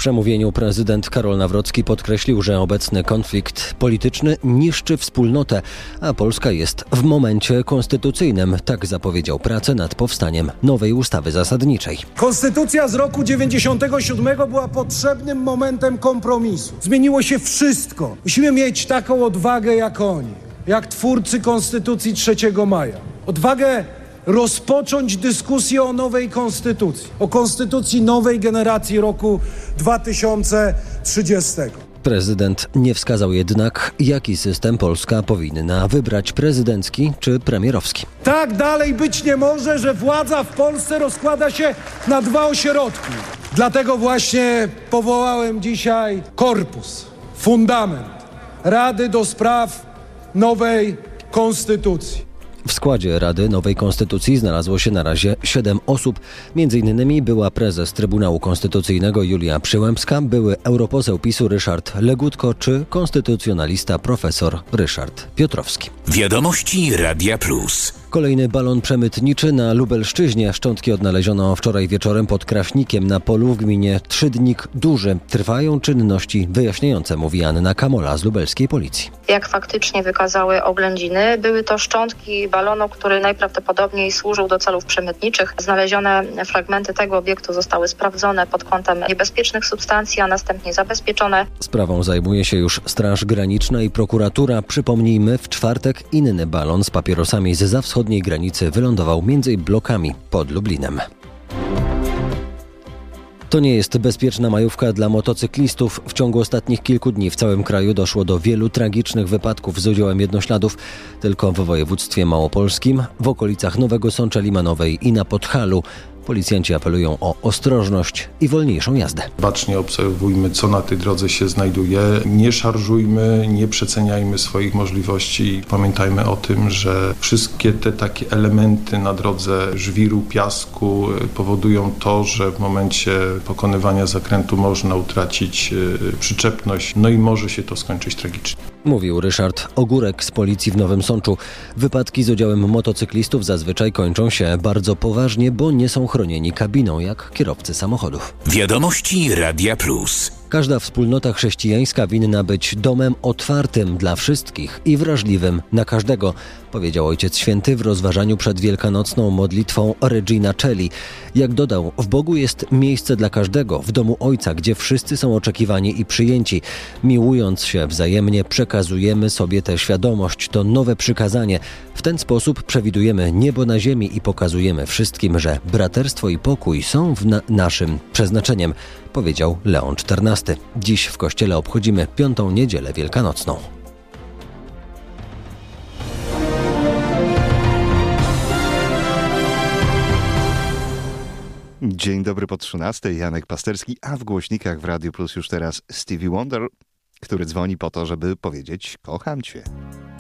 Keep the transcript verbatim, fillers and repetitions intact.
przemówieniu prezydent Karol Nawrocki podkreślił, że obecny konflikt polityczny niszczy wspólnotę, a Polska jest w momencie konstytucyjnym. Tak zapowiedział pracę nad powstaniem nowej ustawy zasadniczej. Konstytucja z roku dziewięćdziesiątego siódmego była potrzebnym momentem kompromisu. Zmieniło się wszystko. Musimy mieć taką odwagę jak oni, jak twórcy Konstytucji trzeciego maja. Odwagę rozpocząć dyskusję o nowej konstytucji, o konstytucji nowej generacji roku dwa tysiące trzydziestego. Prezydent nie wskazał jednak, jaki system Polska powinna wybrać, prezydencki czy premierowski. Tak dalej być nie może, że władza w Polsce rozkłada się na dwa ośrodki. Dlatego właśnie powołałem dzisiaj korpus, fundament Rady do spraw nowej konstytucji. W składzie Rady Nowej Konstytucji znalazło się na razie siedem osób. Między innymi była prezes Trybunału Konstytucyjnego Julia Przyłębska, były europoseł PiSu Ryszard Legutko czy konstytucjonalista profesor Ryszard Piotrowski. Wiadomości Radia Plus. Kolejny balon przemytniczy na Lubelszczyźnie. Szczątki odnaleziono wczoraj wieczorem pod Kraśnikiem na polu w gminie Trzydnik Duży. Trwają czynności wyjaśniające, mówi Anna Kamola z lubelskiej policji. Jak faktycznie wykazały oględziny, były to szczątki balonu, który najprawdopodobniej służył do celów przemytniczych. Znalezione fragmenty tego obiektu zostały sprawdzone pod kątem niebezpiecznych substancji, a następnie zabezpieczone. Sprawą zajmuje się już Straż Graniczna i prokuratura. Przypomnijmy, w czwartek inny balon z papierosami zza wschodniej granicy wylądował między blokami pod Lublinem. To nie jest bezpieczna majówka dla motocyklistów. W ciągu ostatnich kilku dni w całym kraju doszło do wielu tragicznych wypadków z udziałem jednośladów. Tylko w województwie małopolskim, w okolicach Nowego Sącza Limanowej i na Podhalu. Policjanci apelują o ostrożność i wolniejszą jazdę. Bacznie obserwujmy, co na tej drodze się znajduje. Nie szarżujmy, nie przeceniajmy swoich możliwości. Pamiętajmy o tym, że wszystkie te takie elementy na drodze żwiru, piasku powodują to, że w momencie pokonywania zakrętu można utracić przyczepność, no i może się to skończyć tragicznie. Mówił Ryszard Ogórek z policji w Nowym Sączu. Wypadki z udziałem motocyklistów zazwyczaj kończą się bardzo poważnie, bo nie są chronieni kabiną, jak kierowcy samochodów. Wiadomości Radia Plus. Każda wspólnota chrześcijańska winna być domem otwartym dla wszystkich i wrażliwym na każdego, powiedział Ojciec Święty w rozważaniu przed wielkanocną modlitwą Regina Coeli. Jak dodał, w Bogu jest miejsce dla każdego, w domu Ojca, gdzie wszyscy są oczekiwani i przyjęci. Miłując się wzajemnie, przekazujemy sobie tę świadomość, to nowe przykazanie. W ten sposób przewidujemy niebo na ziemi i pokazujemy wszystkim, że braterstwo i pokój są w na- naszym przeznaczeniem, powiedział Leon czternasty. Dziś w kościele obchodzimy piątą niedzielę wielkanocną. Dzień dobry po trzynastej, Janek Pasterski, a w głośnikach w Radiu Plus już teraz Stevie Wonder, który dzwoni po to, żeby powiedzieć kocham cię.